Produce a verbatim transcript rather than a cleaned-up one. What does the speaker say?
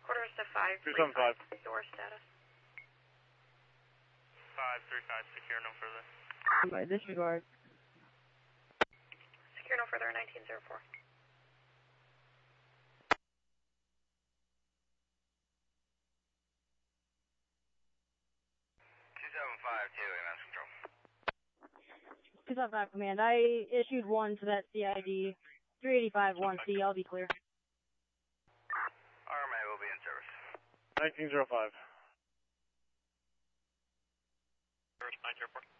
Quarters to five. two seven five. Your status. five three five, secure no further. By disregard. Secure no further, nineteen zero four. two seven five, Taylor, mass control. two seven five, command. I issued one to that C I D. three eighty-five one C, I'll be clear. R M A will be in service. nineteen zero five. Service nine zero four.